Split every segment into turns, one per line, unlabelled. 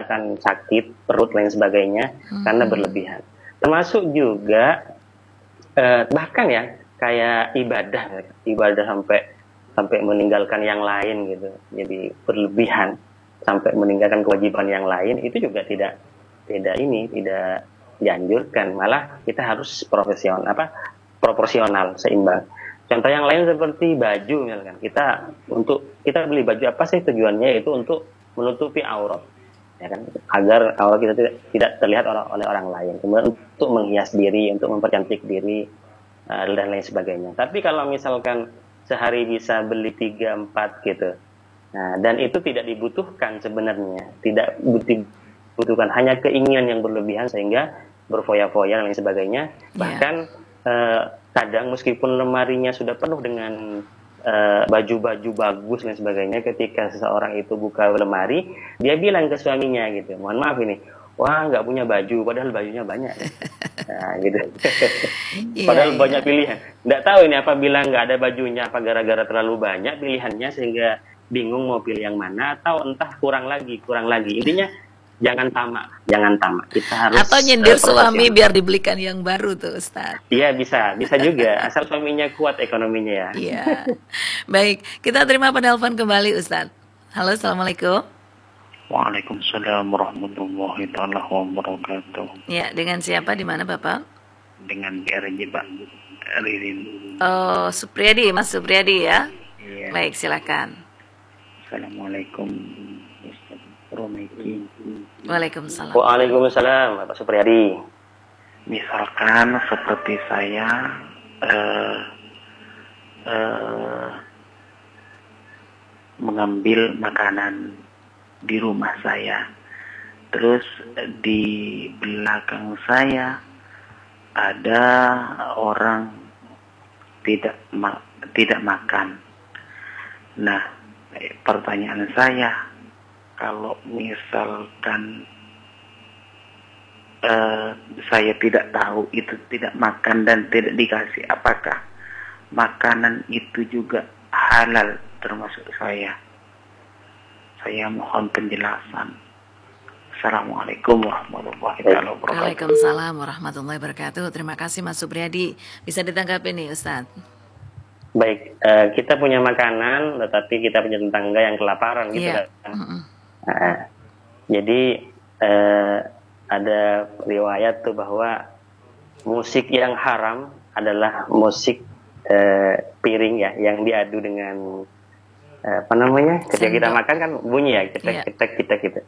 akan sakit perut lain sebagainya karena berlebihan. Termasuk juga bahkan ya kayak ibadah sampai meninggalkan yang lain gitu. Jadi berlebihan sampai meninggalkan kewajiban yang lain itu juga tidak dianjurkan. Malah kita harus proporsional, seimbang. Contoh yang lain seperti baju misalkan. Kita beli baju apa sih tujuannya, itu untuk menutupi aurat, ya kan? Agar aurat kita tidak terlihat oleh orang lain. Kemudian untuk menghias diri, untuk mempercantik diri dan lain sebagainya. Tapi kalau misalkan sehari bisa beli 3-4 gitu. Nah, dan itu tidak dibutuhkan sebenarnya, tidak dibutuhkan, hanya keinginan yang berlebihan sehingga berfoya-foya dan lain sebagainya. Bahkan kadang meskipun lemarinya sudah penuh dengan baju-baju bagus dan sebagainya, ketika seseorang itu buka lemari, dia bilang ke suaminya gitu, mohon maaf ini, wah nggak punya baju, padahal bajunya banyak. Nah, gitu. Padahal banyak pilihan. Nggak tahu ini apa bilang nggak ada bajunya, apa gara-gara terlalu banyak pilihannya sehingga bingung mau pilih yang mana, atau entah kurang lagi. Intinya jangan tamak. Kita harus
atau nyindir suami biar dibelikan yang baru tuh, Ustaz.
Iya, bisa juga, asal suaminya kuat ekonominya ya.
Iya. Baik, kita terima penelpon kembali, Ustaz. Halo, Assalamualaikum.
Waalaikumsalam warahmatullahi wabarakatuh.
Ya, dengan siapa, di mana Bapak?
Dengan PRJ Pak Ririn.
Oh, Supriyadi, Mas Supriyadi ya?
Iya.
Baik, silakan.
Assalamualaikum Ustaz Romeki.
Waalaikumsalam.
Waalaikumsalam, Bapak Supriyadi.
Misalkan seperti saya mengambil makanan di rumah saya, terus di belakang saya ada orang tidak makan. Nah, pertanyaan saya, kalau misalkan saya tidak tahu itu tidak makan dan tidak dikasih, apakah makanan itu juga halal termasuk saya? Saya mohon penjelasan. Assalamualaikum warahmatullahi wabarakatuh.
Waalaikumsalam warahmatullahi wabarakatuh. Terima kasih Mas Supriyadi. Bisa ditanggapi nih Ustaz.
Baik, kita punya makanan, tetapi kita punya tetangga yang kelaparan gitu kan. Jadi ada riwayat tuh bahwa musik yang haram adalah musik piring ya, yang diadu dengan ketika kita makan kan bunyi ya, kita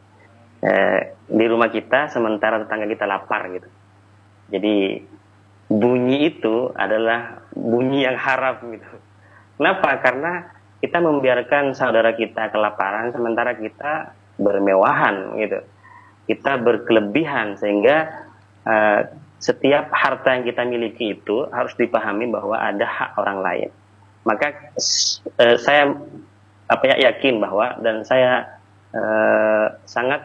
di rumah kita sementara tetangga kita lapar gitu. Jadi bunyi itu adalah bunyi yang haram gitu. Kenapa? Karena kita membiarkan saudara kita kelaparan sementara kita bermewahan gitu. Kita berkelebihan, sehingga setiap harta yang kita miliki itu harus dipahami bahwa ada hak orang lain. Maka saya yakin bahwa, dan saya sangat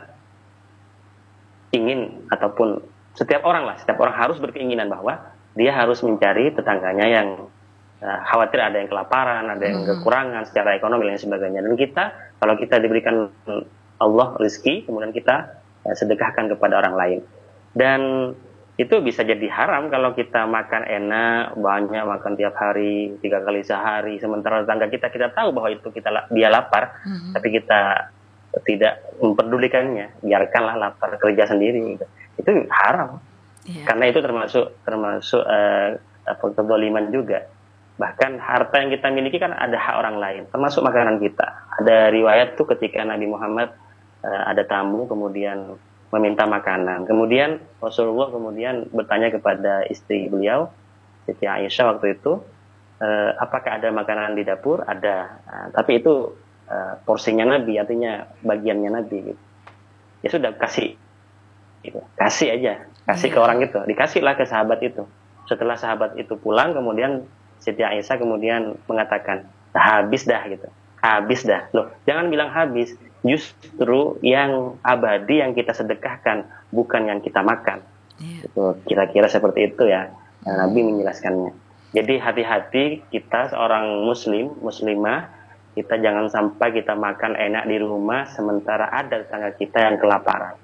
ingin, ataupun setiap orang harus berkeinginan bahwa dia harus mencari tetangganya yang khawatir ada yang kelaparan, ada yang kekurangan secara ekonomi dan sebagainya. Dan kalau kita diberikan Allah rezeki, kemudian kita sedekahkan kepada orang lain. Dan itu bisa jadi haram kalau kita makan enak, banyak, makan tiap hari, 3 kali sehari, sementara tetangga kita tahu bahwa itu dia lapar, tapi kita tidak memperdulikannya, biarkanlah lapar, kerja sendiri gitu. Itu haram. Karena itu termasuk kezaliman juga. Bahkan harta yang kita miliki kan ada hak orang lain, termasuk makanan kita. Ada riwayat tuh ketika Nabi Muhammad ada tamu kemudian meminta makanan. Kemudian Rasulullah kemudian bertanya kepada istri beliau, Siti Aisyah waktu itu, apakah ada makanan di dapur? Ada. Tapi itu porsinya Nabi, artinya bagiannya Nabi gitu. Ya sudah, kasih gitu. Kasih aja, kasih ke orang itu, dikasihlah ke sahabat itu. Setelah sahabat itu pulang, kemudian Siti Aisyah kemudian mengatakan, habis dah gitu. Habis dah. Loh, jangan bilang habis. Justru yang abadi yang kita sedekahkan, bukan yang kita makan. Itu kira-kira seperti itu ya. Nabi menjelaskannya. Jadi hati-hati kita seorang muslimah, kita jangan sampai kita makan enak di rumah sementara ada tetangga kita yang kelaparan.